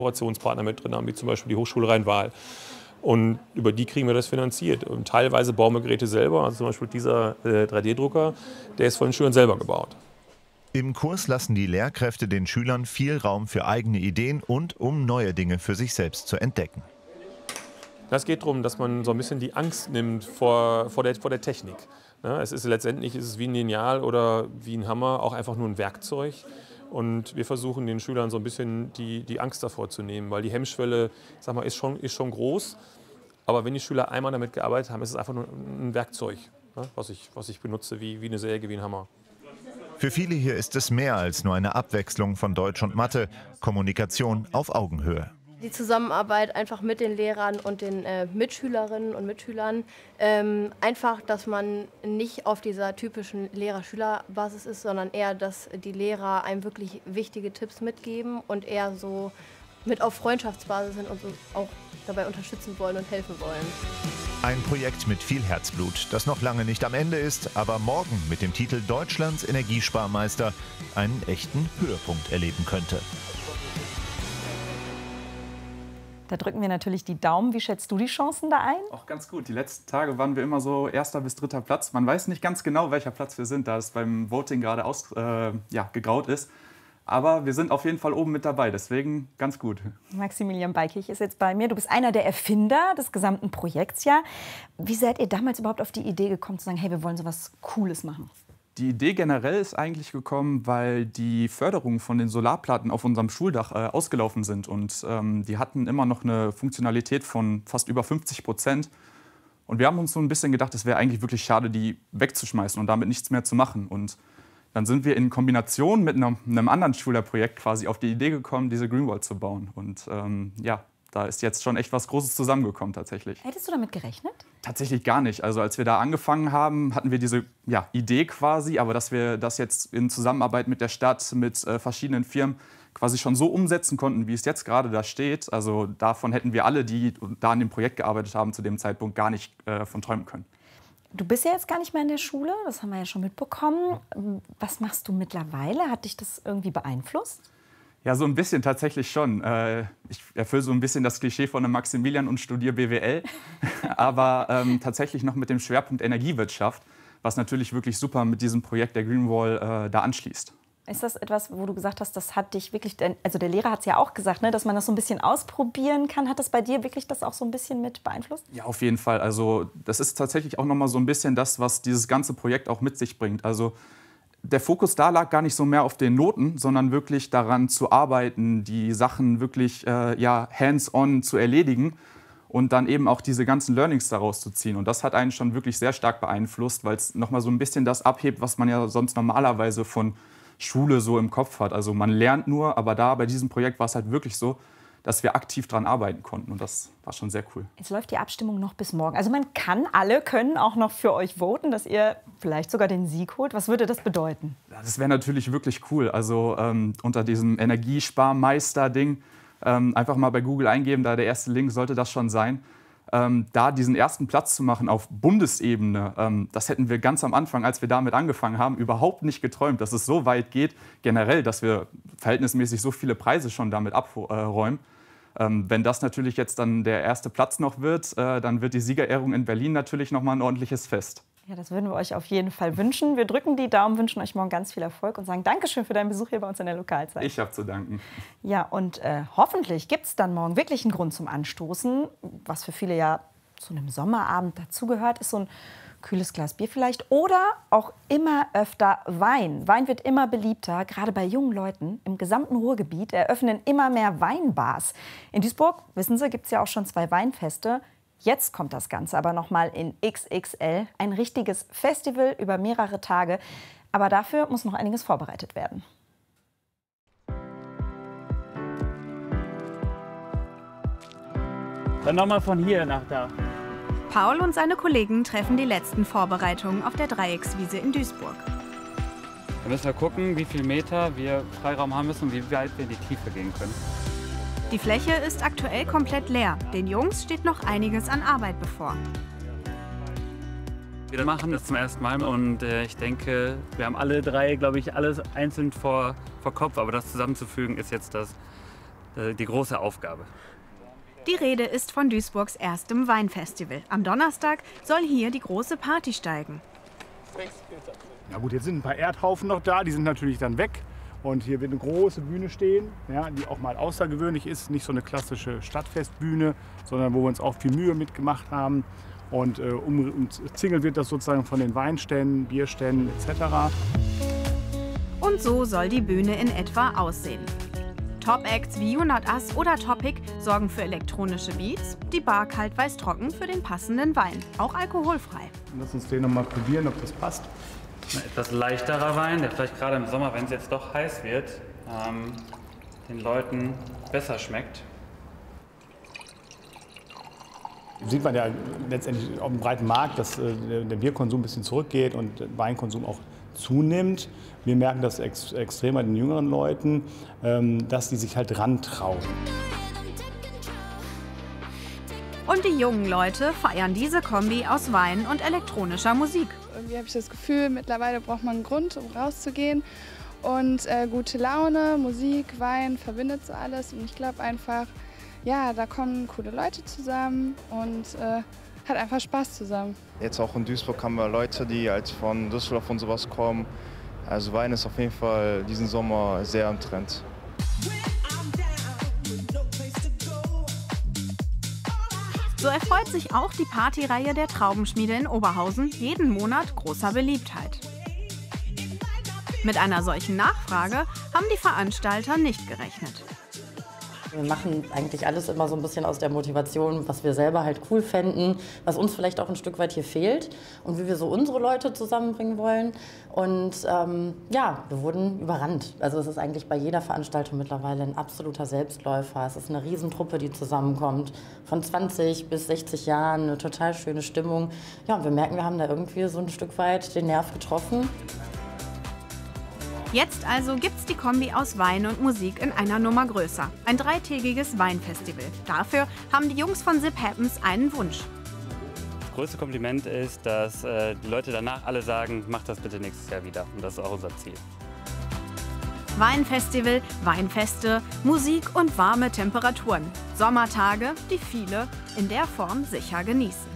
Kooperationspartner mit drin haben, wie zum Beispiel die Hochschule Rhein-Waal. Und über die kriegen wir das finanziert. Und teilweise bauen wir Geräte selber, also zum Beispiel dieser 3D-Drucker, der ist von den Schülern selber gebaut. Im Kurs lassen die Lehrkräfte den Schülern viel Raum für eigene Ideen und um neue Dinge für sich selbst zu entdecken. Das geht darum, dass man so ein bisschen die Angst nimmt vor der Technik. Ja, letztendlich ist es wie ein Lineal oder wie ein Hammer auch einfach nur ein Werkzeug. Und wir versuchen den Schülern so ein bisschen die Angst davor zu nehmen, weil die Hemmschwelle, sag mal, ist schon groß. Aber wenn die Schüler einmal damit gearbeitet haben, ist es einfach nur ein Werkzeug, ja, was ich benutze, wie eine Säge, wie ein Hammer. Für viele hier ist es mehr als nur eine Abwechslung von Deutsch und Mathe, Kommunikation auf Augenhöhe. Die Zusammenarbeit einfach mit den Lehrern und den Mitschülerinnen und Mitschülern. Einfach, dass man nicht auf dieser typischen Lehrer-Schüler-Basis ist, sondern eher, dass die Lehrer einem wirklich wichtige Tipps mitgeben und eher so mit auf Freundschaftsbasis sind und so auch dabei unterstützen wollen und helfen wollen. Ein Projekt mit viel Herzblut, das noch lange nicht am Ende ist, aber morgen mit dem Titel Deutschlands Energiesparmeister einen echten Höhepunkt erleben könnte. Da drücken wir natürlich die Daumen. Wie schätzt du die Chancen da ein? Auch ganz gut. Die letzten Tage waren wir immer so 1. bis 3. Platz. Man weiß nicht ganz genau, welcher Platz wir sind, da es beim Voting gerade gegraut ist. Aber wir sind auf jeden Fall oben mit dabei, deswegen ganz gut. Maximilian Beikich ist jetzt bei mir. Du bist einer der Erfinder des gesamten Projekts. Ja. Wie seid ihr damals überhaupt auf die Idee gekommen, zu sagen, hey, wir wollen so was Cooles machen? Die Idee generell ist eigentlich gekommen, weil die Förderung von den Solarplatten auf unserem Schuldach ausgelaufen sind. Und die hatten immer noch eine Funktionalität von fast über 50%. Und wir haben uns so ein bisschen gedacht, es wäre eigentlich wirklich schade, die wegzuschmeißen und damit nichts mehr zu machen. Und dann sind wir in Kombination mit einem anderen Schülerprojekt quasi auf die Idee gekommen, diese Greenwall zu bauen. Und da ist jetzt schon echt was Großes zusammengekommen tatsächlich. Hättest du damit gerechnet? Tatsächlich gar nicht. Also als wir da angefangen haben, hatten wir diese Idee quasi, aber dass wir das jetzt in Zusammenarbeit mit der Stadt, mit verschiedenen Firmen quasi schon so umsetzen konnten, wie es jetzt gerade da steht, also davon hätten wir alle, die da an dem Projekt gearbeitet haben, zu dem Zeitpunkt gar nicht von träumen können. Du bist ja jetzt gar nicht mehr in der Schule, das haben wir ja schon mitbekommen. Was machst du mittlerweile? Hat dich das irgendwie beeinflusst? Ja, so ein bisschen tatsächlich schon. Ich erfülle so ein bisschen das Klischee von einem Maximilian und studiere BWL, aber tatsächlich noch mit dem Schwerpunkt Energiewirtschaft, was natürlich wirklich super mit diesem Projekt der Greenwall da anschließt. Ist das etwas, wo du gesagt hast, das hat dich wirklich, also der Lehrer hat es ja auch gesagt, ne, dass man das so ein bisschen ausprobieren kann. Hat das bei dir wirklich das auch so ein bisschen mit beeinflusst? Ja, auf jeden Fall. Also das ist tatsächlich auch noch mal so ein bisschen das, was dieses ganze Projekt auch mit sich bringt. Also der Fokus da lag gar nicht so mehr auf den Noten, sondern wirklich daran zu arbeiten, die Sachen wirklich hands-on zu erledigen und dann eben auch diese ganzen Learnings daraus zu ziehen. Und das hat einen schon wirklich sehr stark beeinflusst, weil es noch mal so ein bisschen das abhebt, was man ja sonst normalerweise von Schule so im Kopf hat. Also man lernt nur, aber da bei diesem Projekt war es halt wirklich so, dass wir aktiv daran arbeiten konnten. Und das war schon sehr cool. Jetzt läuft die Abstimmung noch bis morgen. Also alle können auch noch für euch voten, dass ihr vielleicht sogar den Sieg holt. Was würde das bedeuten? Ja, das wäre natürlich wirklich cool. Also unter diesem Energiesparmeister-Ding einfach mal bei Google eingeben, da der erste Link sollte das schon sein. Da diesen ersten Platz zu machen auf Bundesebene, das hätten wir ganz am Anfang, als wir damit angefangen haben, überhaupt nicht geträumt, dass es so weit geht, generell, dass wir verhältnismäßig so viele Preise schon damit abräumen. Wenn das natürlich jetzt dann der erste Platz noch wird, dann wird die Siegerehrung in Berlin natürlich noch mal ein ordentliches Fest. Ja, das würden wir euch auf jeden Fall wünschen. Wir drücken die Daumen, wünschen euch morgen ganz viel Erfolg und sagen Dankeschön für deinen Besuch hier bei uns in der Lokalzeit. Ich habe zu danken. Ja, und hoffentlich gibt es dann morgen wirklich einen Grund zum Anstoßen. Was für viele ja zu einem Sommerabend dazugehört, ist so ein kühles Glas Bier vielleicht. Oder auch immer öfter Wein. Wein wird immer beliebter, gerade bei jungen Leuten. Im gesamten Ruhrgebiet eröffnen immer mehr Weinbars. In Duisburg, wissen Sie, gibt es ja auch schon 2 Weinfeste. Jetzt kommt das Ganze aber noch mal in XXL. Ein richtiges Festival über mehrere Tage. Aber dafür muss noch einiges vorbereitet werden. Dann noch mal von hier nach da. Paul und seine Kollegen treffen die letzten Vorbereitungen auf der Dreieckswiese in Duisburg. Wir müssen gucken, wie viel Meter wir Freiraum haben müssen und wie weit wir in die Tiefe gehen können. Die Fläche ist aktuell komplett leer. Den Jungs steht noch einiges an Arbeit bevor. Wir machen das zum ersten Mal und ich denke, wir haben alle 3, glaube ich, alles einzeln vor Kopf. Aber das zusammenzufügen ist jetzt die große Aufgabe. Die Rede ist von Duisburgs erstem Weinfestival. Am Donnerstag soll hier die große Party steigen. Na gut, jetzt sind ein paar Erdhaufen noch da, die sind natürlich dann weg. Und hier wird eine große Bühne stehen, ja, die auch mal außergewöhnlich ist. Nicht so eine klassische Stadtfestbühne, sondern wo wir uns auch viel Mühe mitgemacht haben. Und umzingelt wird das sozusagen von den Weinständen, Bierständen etc. Und so soll die Bühne in etwa aussehen. Top-Acts wie You Not Us oder Topic sorgen für elektronische Beats, die Bar kalt weiß trocken für den passenden Wein, auch alkoholfrei. Lass uns den noch mal probieren, ob das passt. Ein etwas leichterer Wein, der vielleicht gerade im Sommer, wenn es jetzt doch heiß wird, den Leuten besser schmeckt. Sieht man ja letztendlich auf dem breiten Markt, dass der Bierkonsum ein bisschen zurückgeht und der Weinkonsum auch zunimmt. Wir merken das extrem bei den jüngeren Leuten, dass die sich halt rantrauen. Und die jungen Leute feiern diese Kombi aus Wein und elektronischer Musik. Irgendwie habe ich das Gefühl, mittlerweile braucht man einen Grund, um rauszugehen. Und gute Laune, Musik, Wein verbindet so alles. Und ich glaube einfach, ja, da kommen coole Leute zusammen und hat einfach Spaß zusammen. Jetzt auch in Duisburg haben wir Leute, die halt von Düsseldorf und sowas kommen. Also Wein ist auf jeden Fall diesen Sommer sehr im Trend. So erfreut sich auch die Partyreihe der Traubenschmiede in Oberhausen jeden Monat großer Beliebtheit. Mit einer solchen Nachfrage haben die Veranstalter nicht gerechnet. Wir machen eigentlich alles immer so ein bisschen aus der Motivation, was wir selber halt cool fänden, was uns vielleicht auch ein Stück weit hier fehlt und wie wir so unsere Leute zusammenbringen wollen. Und ja, wir wurden überrannt. Also es ist eigentlich bei jeder Veranstaltung mittlerweile ein absoluter Selbstläufer. Es ist eine Riesentruppe, die zusammenkommt, von 20 bis 60 Jahren, eine total schöne Stimmung. Ja, und wir merken, wir haben da irgendwie so ein Stück weit den Nerv getroffen. Jetzt also gibt's die Kombi aus Wein und Musik in einer Nummer größer. Ein 3-tägiges Weinfestival. Dafür haben die Jungs von Zip Happens einen Wunsch. Das größte Kompliment ist, dass die Leute danach alle sagen, macht das bitte nächstes Jahr wieder. Und das ist auch unser Ziel. Weinfestival, Weinfeste, Musik und warme Temperaturen. Sommertage, die viele in der Form sicher genießen.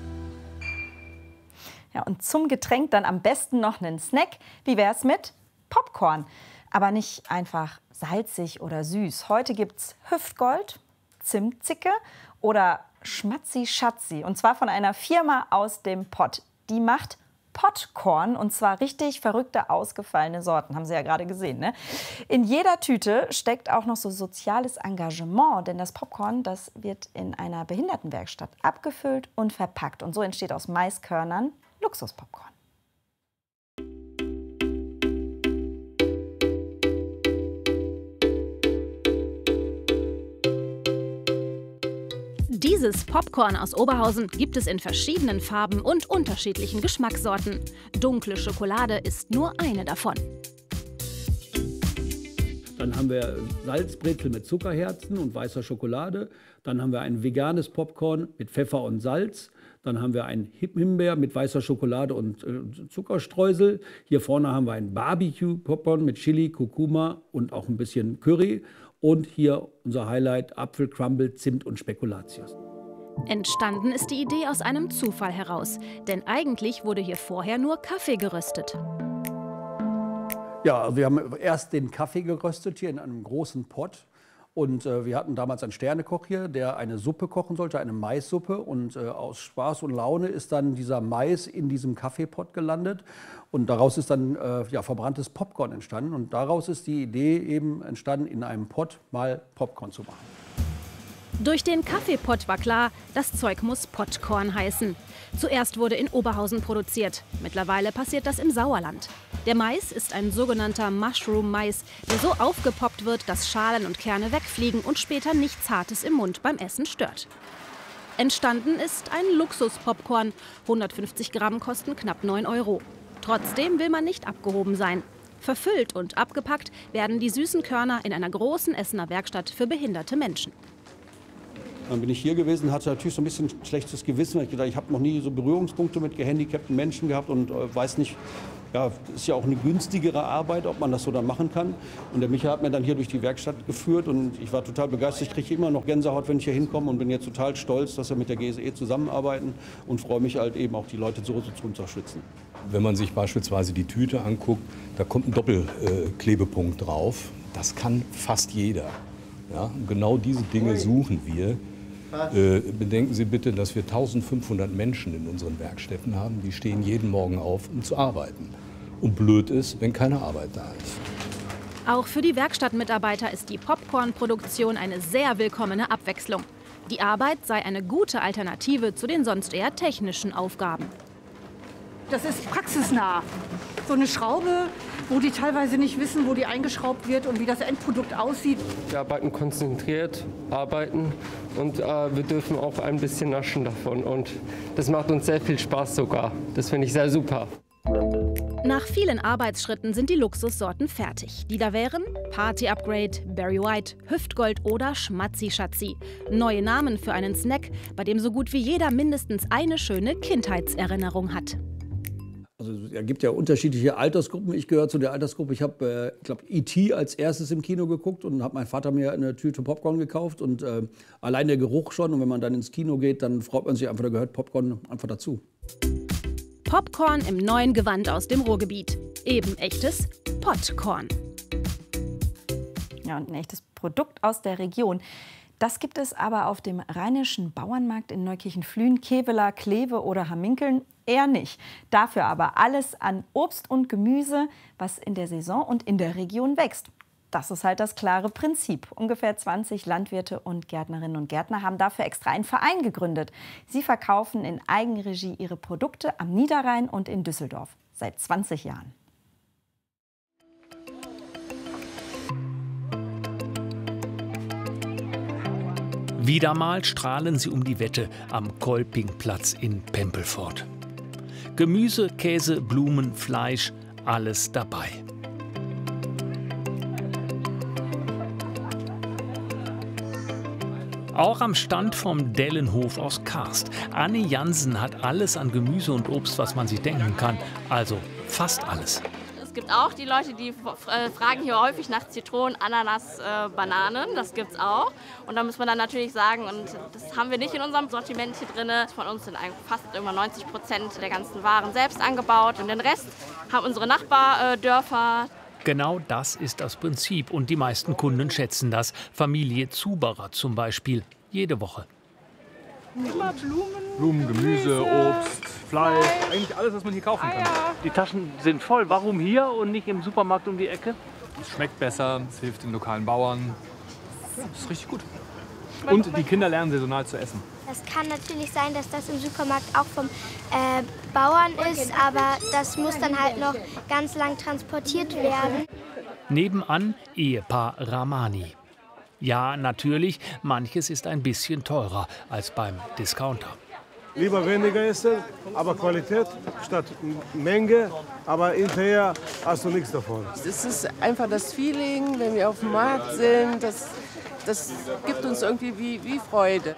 Ja, und zum Getränk dann am besten noch einen Snack. Wie wär's mit Popcorn? Aber nicht einfach salzig oder süß. Heute gibt's Hüftgold, Zimtzicke oder Schmatzi-Schatzi. Und zwar von einer Firma aus dem Pott. Die macht Popcorn und zwar richtig verrückte, ausgefallene Sorten. Haben Sie ja gerade gesehen, ne? In jeder Tüte steckt auch noch so soziales Engagement, denn das Popcorn, das wird in einer Behindertenwerkstatt abgefüllt und verpackt. Und so entsteht aus Maiskörnern Luxuspopcorn. Dieses Popcorn aus Oberhausen gibt es in verschiedenen Farben und unterschiedlichen Geschmackssorten. Dunkle Schokolade ist nur eine davon. Dann haben wir Salzbrezel mit Zuckerherzen und weißer Schokolade. Dann haben wir ein veganes Popcorn mit Pfeffer und Salz. Dann haben wir ein Himbeer mit weißer Schokolade und Zuckerstreusel. Hier vorne haben wir ein Barbecue-Popcorn mit Chili, Kurkuma und auch ein bisschen Curry. Und hier unser Highlight, Apfelcrumble, Zimt und Spekulatius. Entstanden ist die Idee aus einem Zufall heraus. Denn eigentlich wurde hier vorher nur Kaffee geröstet. Ja, wir haben erst den Kaffee geröstet hier in einem großen Pott. Und wir hatten damals einen Sternekoch hier, der eine Suppe kochen sollte, eine Maissuppe. Und aus Spaß und Laune ist dann dieser Mais in diesem Kaffeepott gelandet. Und daraus ist dann verbranntes Popcorn entstanden. Und daraus ist die Idee eben entstanden, in einem Pott mal Popcorn zu machen. Durch den Kaffeepott war klar, das Zeug muss Popcorn heißen. Zuerst wurde in Oberhausen produziert. Mittlerweile passiert das im Sauerland. Der Mais ist ein sogenannter Mushroom-Mais, der so aufgepoppt wird, dass Schalen und Kerne wegfliegen und später nichts Hartes im Mund beim Essen stört. Entstanden ist ein Luxus-Popcorn. 150 Gramm kosten knapp 9 €. Trotzdem will man nicht abgehoben sein. Verfüllt und abgepackt werden die süßen Körner in einer großen Essener Werkstatt für behinderte Menschen. Dann bin ich hier gewesen, hatte natürlich so ein bisschen schlechtes Gewissen, weil ich gedacht, ich habe noch nie so Berührungspunkte mit gehandicapten Menschen gehabt und weiß nicht, ja, ist ja auch eine günstigere Arbeit, ob man das so dann machen kann. Und der Micha hat mir dann hier durch die Werkstatt geführt und ich war total begeistert. Ich kriege immer noch Gänsehaut, wenn ich hier hinkomme und bin jetzt total stolz, dass wir mit der GSE zusammenarbeiten und freue mich halt eben auch, die Leute so zu unterstützen. Wenn man sich beispielsweise die Tüte anguckt, da kommt ein Doppelklebepunkt drauf. Das kann fast jeder. Ja, und genau diese Dinge suchen wir. Bedenken Sie bitte, dass wir 1500 Menschen in unseren Werkstätten haben. Die stehen jeden Morgen auf, um zu arbeiten. Und blöd ist, wenn keine Arbeit da ist. Auch für die Werkstattmitarbeiter ist die Popcornproduktion eine sehr willkommene Abwechslung. Die Arbeit sei eine gute Alternative zu den sonst eher technischen Aufgaben. Das ist praxisnah. So eine Schraube, wo die teilweise nicht wissen, wo die eingeschraubt wird und wie das Endprodukt aussieht. Wir arbeiten konzentriert, arbeiten und wir dürfen auch ein bisschen naschen davon. Und das macht uns sehr viel Spaß sogar. Das finde ich sehr super. Nach vielen Arbeitsschritten sind die Luxussorten fertig. Die da wären Party Upgrade, Barry White, Hüftgold oder Schmatzi Schatzi. Neue Namen für einen Snack, bei dem so gut wie jeder mindestens eine schöne Kindheitserinnerung hat. Also es gibt ja unterschiedliche Altersgruppen. Ich gehöre zu der Altersgruppe. Ich habe, E.T. als erstes im Kino geguckt und hat mein Vater mir eine Tüte Popcorn gekauft. Und allein der Geruch schon. Und wenn man dann ins Kino geht, dann freut man sich einfach, da gehört Popcorn einfach dazu. Popcorn im neuen Gewand aus dem Ruhrgebiet. Eben echtes Podcorn. Ja, und ein echtes Produkt aus der Region. Das gibt es aber auf dem rheinischen Bauernmarkt in Neukirchen-Flühen, Kevela, Kleve oder Hamminkeln eher nicht. Dafür aber alles an Obst und Gemüse, was in der Saison und in der Region wächst. Das ist halt das klare Prinzip. Ungefähr 20 Landwirte und Gärtnerinnen und Gärtner haben dafür extra einen Verein gegründet. Sie verkaufen in Eigenregie ihre Produkte am Niederrhein und in Düsseldorf. Seit 20 Jahren. Wieder mal strahlen sie um die Wette am Kolpingplatz in Pempelfort. Gemüse, Käse, Blumen, Fleisch, alles dabei. Auch am Stand vom Dellenhof aus Karst. Anne Jansen hat alles an Gemüse und Obst, was man sich denken kann. Also fast alles. Es gibt auch die Leute, die fragen hier häufig nach Zitronen, Ananas, Bananen. Das gibt es auch. Und da muss man dann natürlich sagen, und das haben wir nicht in unserem Sortiment hier drin. Von uns sind fast immer 90% der ganzen Waren selbst angebaut. Und den Rest haben unsere Nachbardörfer. Genau das ist das Prinzip und die meisten Kunden schätzen das. Familie Zuberer zum Beispiel, jede Woche. Immer Blumen, Gemüse, Obst, Fleisch, eigentlich alles, was man hier kaufen kann. Die Taschen sind voll. Warum hier und nicht im Supermarkt um die Ecke? Es schmeckt besser, es hilft den lokalen Bauern. Das ist richtig gut. Und die Kinder lernen saisonal zu essen. Es kann natürlich sein, dass das im Supermarkt auch vom Bauern ist, aber das muss dann halt noch ganz lang transportiert werden. Nebenan Ehepaar Ramani. Ja, natürlich, manches ist ein bisschen teurer als beim Discounter. Lieber weniger essen, aber Qualität statt Menge, aber hinterher hast du nichts davon. Es ist einfach das Feeling, wenn wir auf dem Markt sind, das gibt uns irgendwie wie Freude.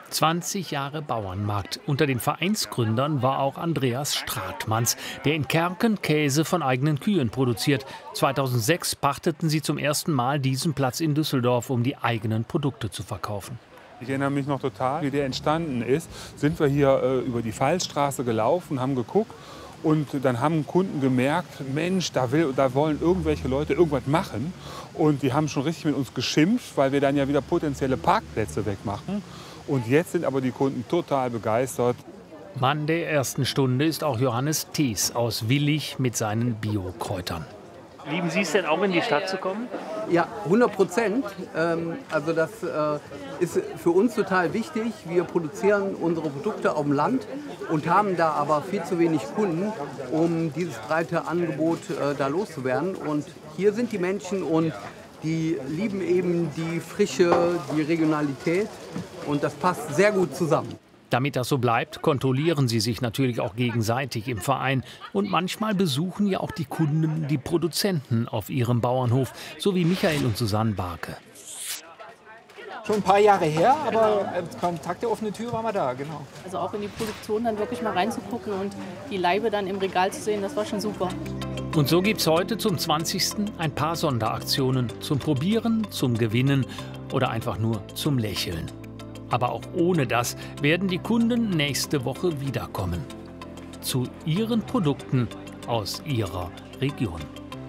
20 Jahre Bauernmarkt. Unter den Vereinsgründern war auch Andreas Stratmanns, der in Kerken Käse von eigenen Kühen produziert. 2006 pachteten sie zum ersten Mal diesen Platz in Düsseldorf, um die eigenen Produkte zu verkaufen. Ich erinnere mich noch total, wie der entstanden ist. Sind wir hier über die Fallstraße gelaufen, haben geguckt. Und dann haben Kunden gemerkt, Mensch, da wollen irgendwelche Leute irgendwas machen. Und die haben schon richtig mit uns geschimpft, weil wir dann ja wieder potenzielle Parkplätze wegmachen. Und jetzt sind aber die Kunden total begeistert. Mann der ersten Stunde ist auch Johannes Thies aus Willich mit seinen Bio-Kräutern. Lieben Sie es denn auch, in die Stadt zu kommen? Ja, 100%. Also das ist für uns total wichtig. Wir produzieren unsere Produkte auf dem Land und haben da aber viel zu wenig Kunden, um dieses breite Angebot da loszuwerden. Und hier sind die Menschen und die lieben eben die Frische, die Regionalität und das passt sehr gut zusammen. Damit das so bleibt, kontrollieren sie sich natürlich auch gegenseitig im Verein. Und manchmal besuchen ja auch die Kunden die Produzenten auf ihrem Bauernhof, so wie Michael und Susanne Barke. schon ein paar Jahre her, aber Kontakt der offenen Tür war mal da, genau. Also auch in die Produktion dann wirklich mal reinzugucken und die Laibe dann im Regal zu sehen, das war schon super. Und so gibt es heute zum 20. ein paar Sonderaktionen zum Probieren, zum Gewinnen oder einfach nur zum Lächeln. Aber auch ohne das werden die Kunden nächste Woche wiederkommen. Zu ihren Produkten aus ihrer Region.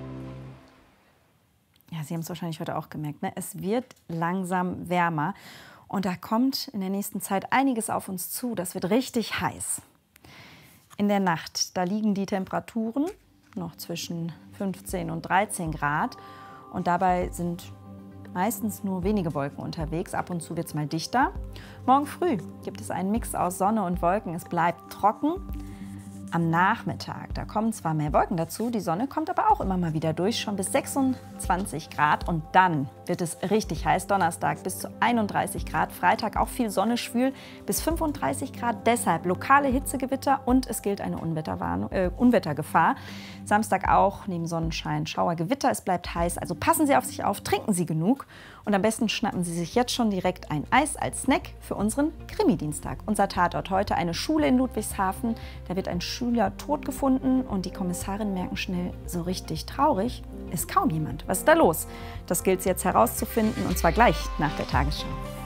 Ja, Sie haben es wahrscheinlich heute auch gemerkt, ne? Es wird langsam wärmer und da kommt in der nächsten Zeit einiges auf uns zu. Das wird richtig heiß. In der Nacht, da liegen die Temperaturen noch zwischen 15 und 13 Grad und dabei sind meistens nur wenige Wolken unterwegs. Ab und zu wird es mal dichter. Morgen früh gibt es einen Mix aus Sonne und Wolken. Es bleibt trocken. Am Nachmittag, da kommen zwar mehr Wolken dazu, die Sonne kommt aber auch immer mal wieder durch, schon bis 26 Grad. Und dann wird es richtig heiß, Donnerstag bis zu 31 Grad, Freitag auch viel Sonne, schwül bis 35 Grad. Deshalb lokale Hitzegewitter und es gilt eine Unwettergefahr. Samstag auch neben Sonnenschein, Schauergewitter, es bleibt heiß. Also passen Sie auf sich auf, trinken Sie genug und am besten schnappen Sie sich jetzt schon direkt ein Eis als Snack für unseren Krimi-Dienstag. Unser Tatort heute, eine Schule in Ludwigshafen, da wird ein Schüler tot gefunden und die Kommissarin merken schnell, so richtig traurig ist kaum jemand. Was ist da los? Das gilt es jetzt herauszufinden und zwar gleich nach der Tagesschau.